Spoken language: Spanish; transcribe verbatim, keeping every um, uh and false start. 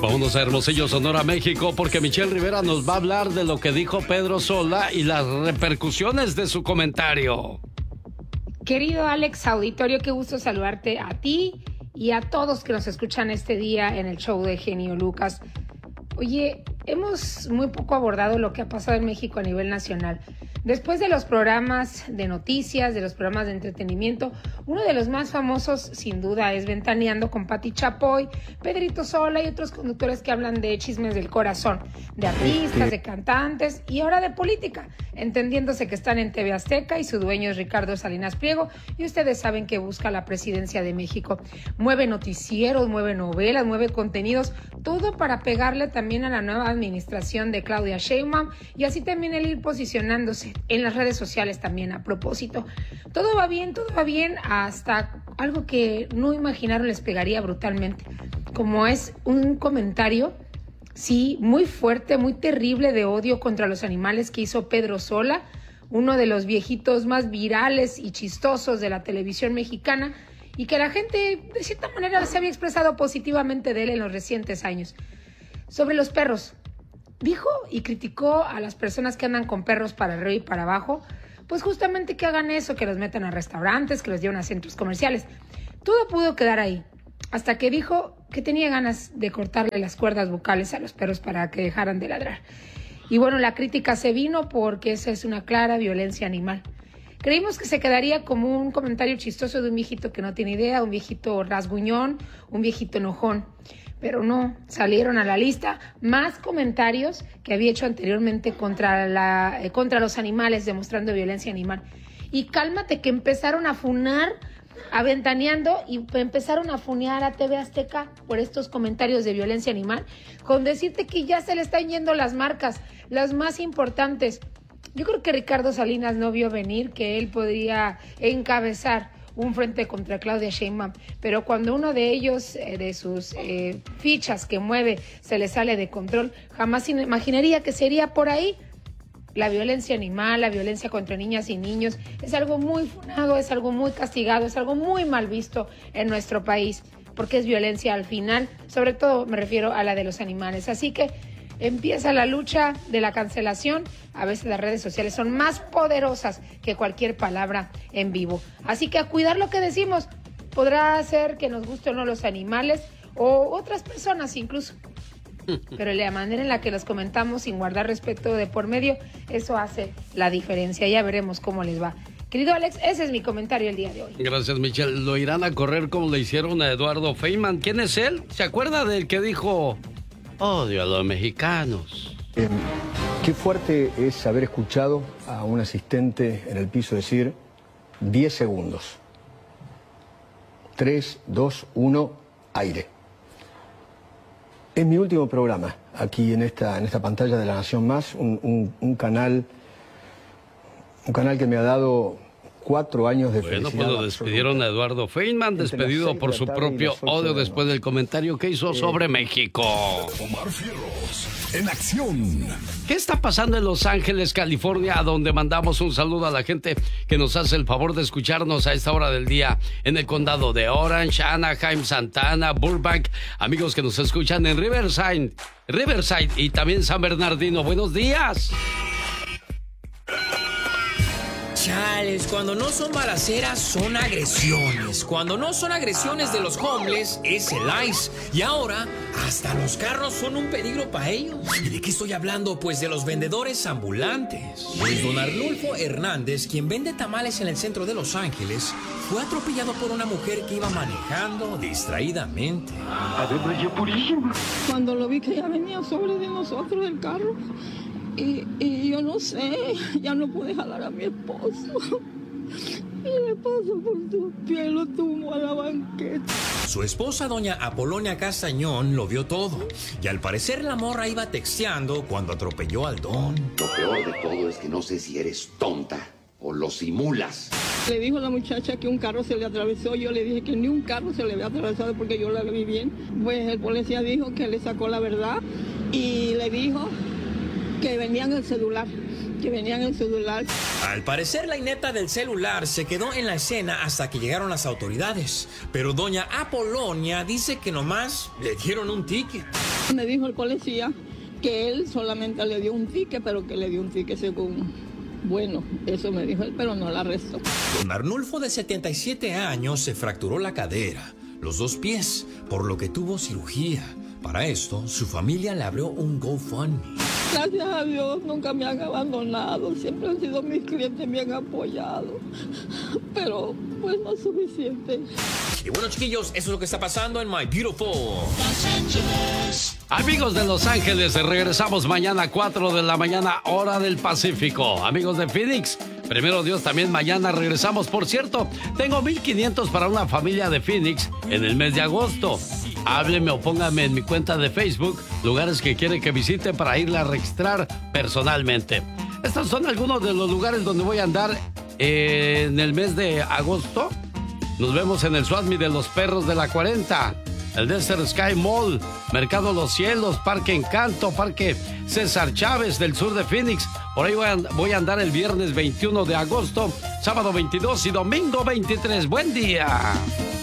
Vámonos a Hermosillo, Sonora, México, porque Michelle Rivera nos va a hablar de lo que dijo Pedro Sola y las repercusiones de su comentario. Querido Alex Auditorio, qué gusto saludarte a ti y a todos que nos escuchan este día en el show de Genio Lucas. Oye, hemos muy poco abordado lo que ha pasado en México a nivel nacional. Después de los programas de noticias, de los programas de entretenimiento, uno de los más famosos, sin duda, es Ventaneando con Pati Chapoy, Pedrito Sola y otros conductores que hablan de chismes del corazón, de artistas, de cantantes y ahora de política, entendiéndose que están en T V Azteca y su dueño es Ricardo Salinas Pliego y ustedes saben que busca la presidencia de México. Mueve noticieros, mueve novelas, mueve contenidos, todo para pegarle también a la nueva administración de Claudia Sheinbaum y así también el ir posicionándose en las redes sociales también a propósito. Todo va bien, todo va bien, hasta algo que no imaginaron les pegaría brutalmente, como es un comentario, sí, muy fuerte, muy terrible de odio contra los animales que hizo Pedro Sola, uno de los viejitos más virales y chistosos de la televisión mexicana, y que la gente de cierta manera se había expresado positivamente de él en los recientes años. Sobre los perros, dijo y criticó a las personas que andan con perros para arriba y para abajo, pues justamente que hagan eso, que los metan a restaurantes, que los lleven a centros comerciales. Todo pudo quedar ahí, hasta que dijo que tenía ganas de cortarle las cuerdas vocales a los perros para que dejaran de ladrar. Y bueno, la crítica se vino porque esa es una clara violencia animal. Creímos que se quedaría como un comentario chistoso de un viejito que no tiene idea, un viejito rasguñón, un viejito enojón. Pero no, salieron a la lista más comentarios que había hecho anteriormente contra, la, eh, contra los animales, demostrando violencia animal. Y cálmate que empezaron a funar, a Ventaneando, y empezaron a funear a T V Azteca por estos comentarios de violencia animal, con decirte que ya se le están yendo las marcas, las más importantes. Yo creo que Ricardo Salinas no vio venir que él podría encabezar un frente contra Claudia Sheinbaum, pero cuando uno de ellos, eh, de sus eh, fichas que mueve, se le sale de control, jamás imaginaría que sería por ahí. La violencia animal, la violencia contra niñas y niños, es algo muy funado, es algo muy castigado, es algo muy mal visto en nuestro país, porque es violencia al final, sobre todo me refiero a la de los animales. Así que empieza la lucha de la cancelación. A veces las redes sociales son más poderosas que cualquier palabra en vivo. Así que a cuidar lo que decimos. Podrá ser que nos guste o no los animales o otras personas incluso. Pero la manera en la que los comentamos sin guardar respeto de por medio, eso hace la diferencia. Ya veremos cómo les va. Querido Alex, ese es mi comentario el día de hoy. Gracias, Michelle. ¿Lo irán a correr como le hicieron a Eduardo Feynman? ¿Quién es él? ¿Se acuerda del que dijo odio a los mexicanos? Eh, qué fuerte es haber escuchado a un asistente en el piso decir diez segundos. tres, dos, uno, aire. Es mi último programa aquí en esta, en esta pantalla de La Nación Más, un, un, un canal, un canal que me ha dado cuatro años de bueno, felicidad. Bueno, pues lo despidieron a Eduardo Feynman, despedido por su propio odio después del comentario que hizo eh, sobre México. Omar Fierros, en acción. ¿Qué está pasando en Los Ángeles, California, a donde mandamos un saludo a la gente que nos hace el favor de escucharnos a esta hora del día en el condado de Orange, Anaheim, Santana, Burbank, amigos que nos escuchan en Riverside, Riverside y también San Bernardino? Buenos días. Chales, cuando no son balaceras, son agresiones. Cuando no son agresiones de los homeless, es el ICE. Y ahora, hasta los carros son un peligro para ellos. ¿Y de qué estoy hablando? Pues de los vendedores ambulantes. Pues don Arnulfo Hernández, quien vende tamales en el centro de Los Ángeles, fue atropellado por una mujer que iba manejando distraídamente. Cuando lo vi que ya venía sobre de nosotros el carro, Y, y yo no sé, ya no pude jalar a mi esposo. Y le pasó por su pie, lo tumbó a la banqueta. Su esposa, doña Apolonia Castañón, lo vio todo. Y al parecer la morra iba texteando cuando atropelló al don. Lo peor de todo es que no sé si eres tonta o lo simulas. Le dijo a la muchacha que un carro se le atravesó. Yo le dije que ni un carro se le había atravesado porque yo la vi bien. Pues el policía dijo que le sacó la verdad y le dijo que venía en el celular, que venían en el celular. Al parecer, la neta del celular se quedó en la escena hasta que llegaron las autoridades. Pero doña Apolonia dice que nomás le dieron un ticket. Me dijo el policía que él solamente le dio un ticket, pero que le dio un ticket según... Bueno, eso me dijo él, pero no la arrestó. Don Arnulfo, de setenta y siete años, se fracturó la cadera, los dos pies, por lo que tuvo cirugía. Para esto, su familia le abrió un GoFundMe. Gracias a Dios, nunca me han abandonado. Siempre han sido mis clientes, me han apoyado. Pero, pues, no es suficiente. Y bueno, chiquillos, eso es lo que está pasando en My Beautiful Los Ángeles. Amigos de Los Ángeles, regresamos mañana a cuatro de la mañana, hora del Pacífico. Amigos de Phoenix, primero Dios, también mañana regresamos. Por cierto, tengo mil quinientos para una familia de Phoenix en el mes de agosto. Hábleme o póngame en mi cuenta de Facebook lugares que quiere que visite para irla a registrar personalmente. Estos son algunos de los lugares donde voy a andar eh, en el mes de agosto. Nos vemos en el Swap Meet de los Perros de la cuarenta, el Desert Sky Mall, Mercado Los Cielos, Parque Encanto, Parque César Chávez del sur de Phoenix. Por ahí voy a, voy a andar el viernes veintiuno de agosto, sábado veintidós y domingo veintitrés. ¡Buen día!